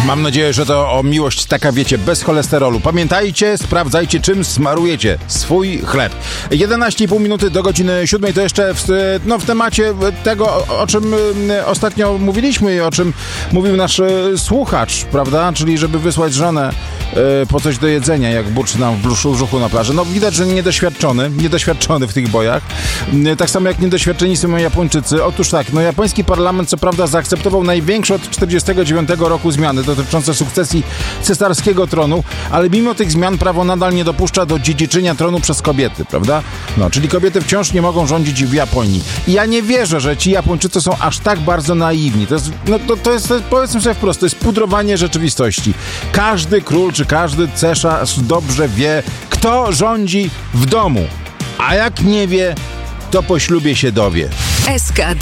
Mam nadzieję, że to o miłość taka, wiecie, bez cholesterolu. Pamiętajcie, sprawdzajcie, czym smarujecie swój chleb. 11,5 minuty do godziny 7. To jeszcze w temacie tego, o czym ostatnio mówiliśmy, o czym mówił nasz słuchacz, prawda? Czyli żeby wysłać żonę po coś do jedzenia, jak burczy nam w brzuchu na plaży. No widać, że niedoświadczony w tych bojach. Tak samo jak niedoświadczeni są Japończycy. Otóż tak, japoński parlament co prawda zaakceptował największe od 1949 roku zmiany dotyczące sukcesji cesarskiego tronu, ale mimo tych zmian prawo nadal nie dopuszcza do dziedziczenia tronu przez kobiety, prawda? Czyli kobiety wciąż nie mogą rządzić w Japonii. I ja nie wierzę, że ci Japończycy są aż tak bardzo naiwni. To jest powiedzmy sobie wprost, to jest pudrowanie rzeczywistości. Każdy król czy każdy cesarz dobrze wie, kto rządzi w domu. A jak nie wie, to po ślubie się dowie. SK